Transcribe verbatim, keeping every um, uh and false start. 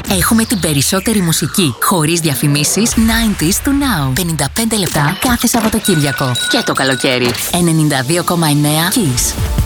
Έχουμε την περισσότερη μουσική, χωρίς διαφημίσεις, ενενήντα του Now. πενήντα πέντε λεπτά κάθε Σαββατοκύριακο. Και το καλοκαίρι. ενενήντα δύο κόμμα εννέα Kiss.